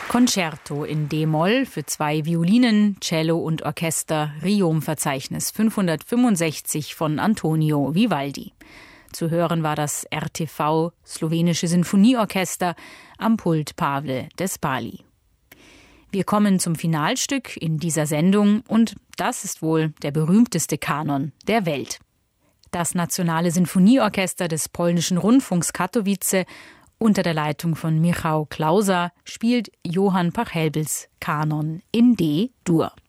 Concerto in D-Moll für 2 Violinen, Cello und Orchester, Riom-Verzeichnis 565 von Antonio Vivaldi. Zu hören war das RTV Slowenische Sinfonieorchester am Pult Pavle Despali. Wir kommen zum Finalstück in dieser Sendung und das ist wohl der berühmteste Kanon der Welt. Das Nationale Sinfonieorchester des polnischen Rundfunks Katowice unter der Leitung von Michał Klausa spielt Johann Pachelbels Kanon in D-Dur.